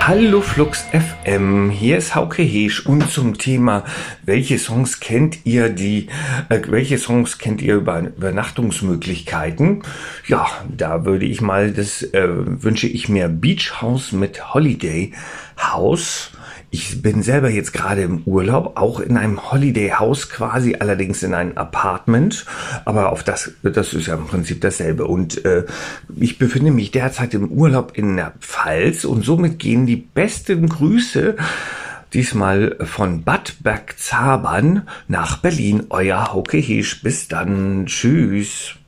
Hallo Flux FM, hier ist Hauke Heesch und zum Thema, welche Songs kennt ihr über Übernachtungsmöglichkeiten? Ja, da würde ich mal, wünsche ich mir Beach House mit Holiday House. Ich bin selber jetzt gerade im Urlaub, auch in einem Holiday House quasi, allerdings in einem Apartment, aber das ist ja im Prinzip dasselbe. Und ich befinde mich derzeit im Urlaub in der Pfalz und somit gehen die besten Grüße diesmal von Bad Bergzabern nach Berlin. Euer Hauke Heesch. Bis dann. Tschüss.